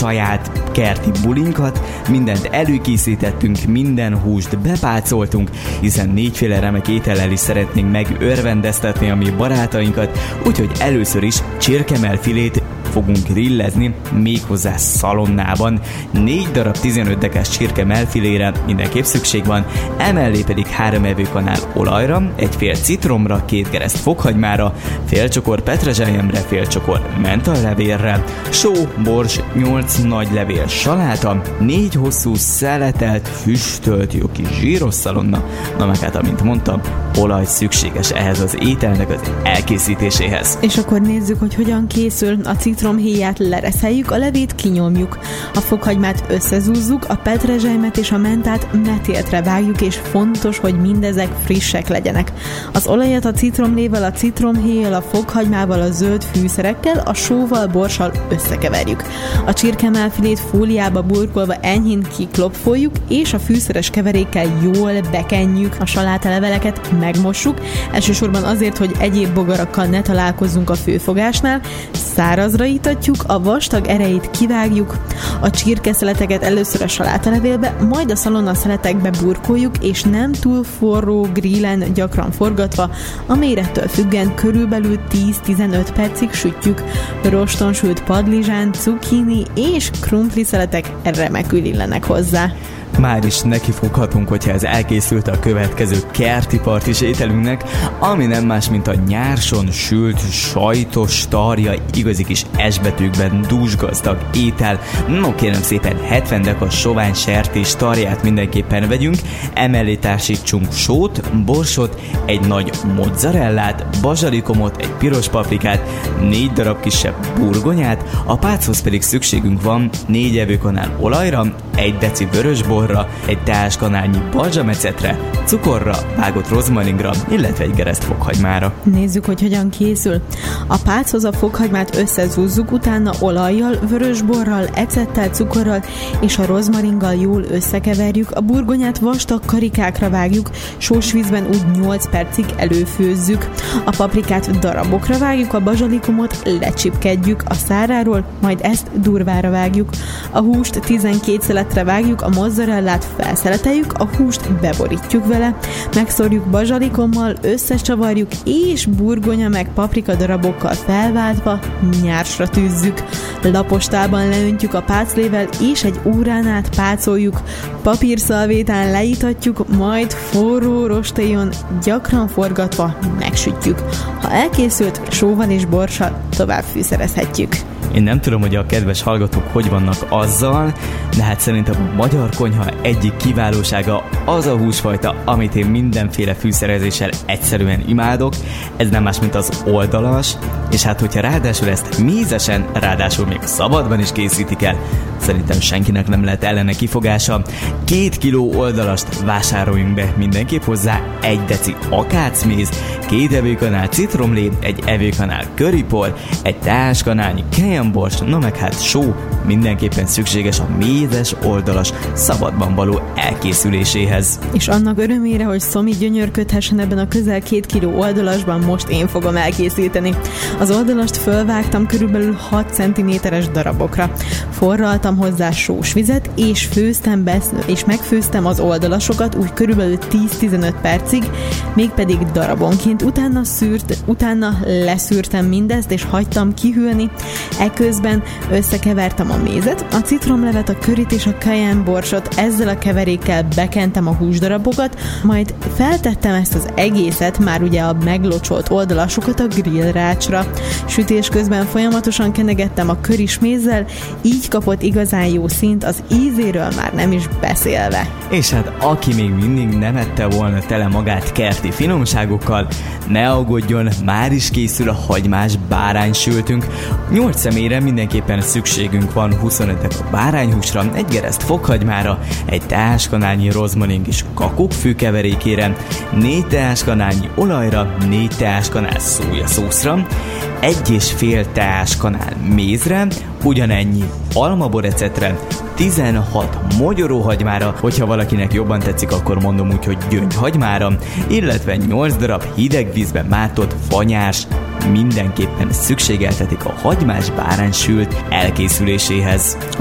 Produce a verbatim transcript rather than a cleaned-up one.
saját kerti bulinkat, mindent előkészítettünk, minden húst bepácoltunk, hiszen négyféle remek étellel is szeretnénk megörvendeztetni a mi barátainkat, úgyhogy először is csirkemelfilét fogunk grillezni, méghozzá szalonnában. Négy darab tizenöt dekás csirke mellfilére mindenképp szükség van, emellé pedig három evőkanál olajra, egy fél citromra, két kereszt fokhagymára, fél csokor petrezselyemre, fél csokor mentallevélre, só, bors, nyolc nagy levél saláta, négy hosszú szeletelt, füstölt, jó kis zsíros szalonna, na meg hát, amint mondtam, olaj szükséges ehhez az ételnek az elkészítéséhez. És akkor nézzük, hogy hogyan készül. A citromhéját lereszeljük, a levét kinyomjuk, a fokhagymát összezúzzuk, a petrezselymet és a mentát metéltre vágjuk, és fontos, hogy mindezek frissek legyenek. Az olajat a citromlével, a citromhéjjal, a fokhagymával, a zöld fűszerekkel, a sóval, borssal összekeverjük. A csirkemelfilét fóliába burkolva enyhén kiklopfoljuk, és a fűszeres keverékkel jól bekenjük. A salátaleveleket megmossuk, elsősorban azért, hogy egyéb bogarakkal ne találkozzunk a főfogásnál, szárazra itatjuk, a vastag erejét kivágjuk, a csirkeszeleteket először a salátalevélbe, majd a szalonna szeletekbe burkoljuk, és nem túl forró grillen gyakran forgatva, a mérettől függen körülbelül tíz-tizenöt percig sütjük. Roston sült padlizsán, cukkini és krumpli szeletek remekül illenek hozzá. Már is nekifoghatunk, hogyha ez elkészült a következő kerti partis ételünknek, ami nem más, mint a nyárson sült, sajtos, tarja, igazi kis esbetűkben dúsgazdag étel. No kérem szépen, hetven deka sovány sertés tarját mindenképpen vegyünk, emellé társítsunk sót, borsot, egy nagy mozzarellát, bazsalikomot, egy piros paprikát, négy darab kisebb burgonyát, a páchoz pedig szükségünk van négy evőkanál olajra, egy deci vörösborra, egy teáskanálnyi balzsamecetre, cukorra, vágott rozmaringra, illetve egy gereszt fokhagymára. Nézzük, hogy hogyan készül. A páchoz a fokhagymát összezúzzuk, utána olajjal, vörösborral, ecettel, cukorral és a rozmaringgal jól összekeverjük, a burgonyát vastag karikákra vágjuk, sós vízben úgy nyolc percig előfőzzük. A paprikát darabokra vágjuk, a bazsalikomot lecsipkedjük a száráról, majd ezt durvára vágjuk. A húst tizenkét szeletre vágjuk, a mozzarellát felszeleteljük, a húst beborítjuk vele, megszórjuk bazsalikommal, összecsavarjuk, és burgonya meg paprika darabokkal felváltva nyársra tűzzük. Lapostában leöntjük a páclével, és egy órán át pácoljuk, papírszalvétán leítatjuk, majd forró rostéjon gyakran forgatva megsütjük. Ha elkészült, sóval és borssal tovább fűszerezhetjük. Én nem tudom, hogy a kedves hallgatók hogy vannak azzal, de hát szerintem a magyar konyha egyik kiválósága az a húsfajta, amit én mindenféle fűszerezéssel egyszerűen imádok. Ez nem más, mint az oldalas, és hát hogyha ráadásul ezt mézesen, ráadásul még szabadban is készítik el, szerintem senkinek nem lehet ellene kifogása. Két kiló oldalast vásároljunk be mindenképp hozzá, egy deci akácméz, két evőkanál citromlé, egy evőkanál köripor, egy teáskanálnyi kelyembors, na meg hát só, mindenképpen szükséges a mézes oldalas szabadban való elkészüléséhez. És annak örömére, hogy Szomi gyönyörködhessen ebben a közel két kiló oldalasban, most én fogom elkészíteni. Az oldalast fölvágtam körülbelül hat centiméteres darabokra. Forraltam hozzá sós vizet, és főztem be, és megfőztem az oldalasokat úgy körülbelül tíz-tizenöt percig, mégpedig darabonként. Utána szűrt, utána leszűrtem mindezt, és hagytam kihűlni. Eközben összekevertem a mézet, a citromlevet, a körit és a cayenne borsot, ezzel a keverékkel bekentem a húsdarabokat, majd feltettem ezt az egészet, már ugye a meglocsolt oldalasokat a grillrácsra. Sütés közben folyamatosan kenegettem a köris mézzel, így kapott igazán jó színt, az ízéről már nem is beszélve. És hát aki még mindig nem ette volna tele magát kerti finomságokkal, ne aggódjon, már is készül a hagymás báránysültünk. nyolc személyre mindenképpen szükségünk van huszonöt deka bárányhúsra, egy gereszt fokhagymára, egy teáskanálnyi rozmaring és kakukfű keverékére, négy teáskanálnyi olajra, négy teáskanál szójaszószra, egy és fél teáskanál mézre, ugyanennyi almaborecetre, tizenhat mogyoróhagymára, hogyha valakinek jobban tetszik, akkor mondom úgy, hogy gyöngyhagymára, illetve nyolc darab hideg vízben mártott fanyás mindenképpen szükségeltetik a hagymás báránysült elkészüléséhez.